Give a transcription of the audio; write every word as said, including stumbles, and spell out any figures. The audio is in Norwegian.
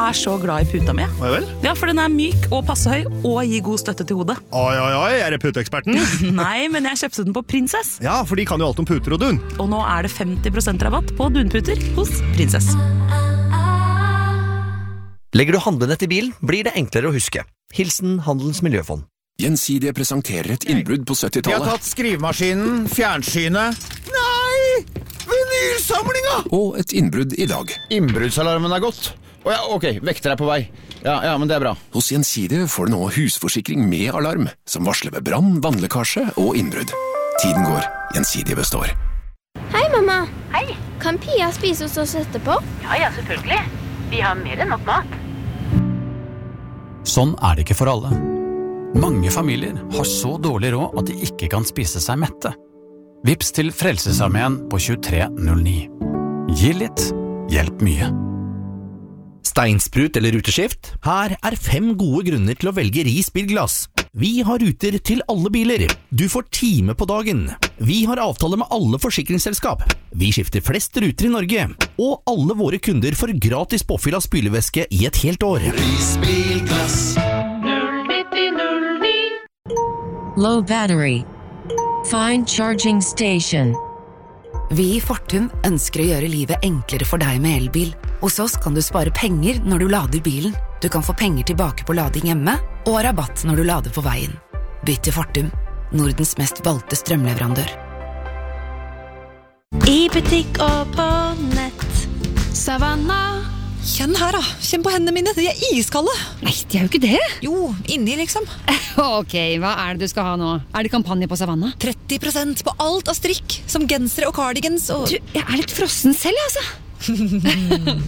er så glad i puta mi. Oi vel? Ja, for den er myk og passe høy og gir god støtte til hodet. Oi, oi, oi, er det puteeksperten? Nei, men jeg kjøpte den på Princess. Ja, for de kan jo alt om puter og dun. Og nå er det femti prosent rabatt på dunputer hos Princess. Legger du handlenett i bilen, blir det enklere å huske. Hilsen Handelens Miljøfond. Gjensidige presenterer et innbrudd på Vi har syttitallet tatt skrivemaskinen, fjernsynet. Nei! Vinylsamlinga! og et innbrudd i dag. Innbruddsalarmen er gått. Å ja, ok, vekter er på vei. Ja, ja, men det er bra. Hos Gjensidige får du nå husforsikring med alarm, som varsler ved brann, vannlekkasje og innbrudd. Tiden går, Gjensidige består. Hei, mamma. Hei. Kan Pia spise hos oss etterpå? Ja, ja, selvfølgelig. Vi har mer enn nok mat. Sånn er det ikke for alle. Mange familier har så dårlig råd at de ikke kan spise seg mette. Vips til Frelsesarmeen på tjuetre null ni. Gi litt, hjelp mye. Steinsprut eller ruteskift? Her er fem gode grunner til å velge Ris bilglass. Vi har ruter til alle biler. Du får time på dagen. Vi har avtale med alle forsikringsselskap. Vi skifter flest ruter i Norge. Og alle våre kunder får gratis påfyll av spylevæske i et helt år. Ris bilglass. null nitti null ni. Low battery. Find charging station. Vi i Fortum ønsker å gjøre livet enklere for deg med elbil. Hos oss kan du spare penger når du lader bilen. Du kan få penger tilbake på lading hjemme, og rabatt når du lader på veien. Bytt til Fortum, Nordens mest valgte strømleverandør. I butikk og på nett. Savanna. Kjenn her da, kjenn på hendene mine, de er iskalde. Nei, de er jo ikke det. Jo, inni liksom. Ok, hva er det du skal ha nå? Er det kampanje på Savanna? tretti prosent på alt av strikk, som gensere og cardigans og... Du, jeg er litt frossen selv, altså.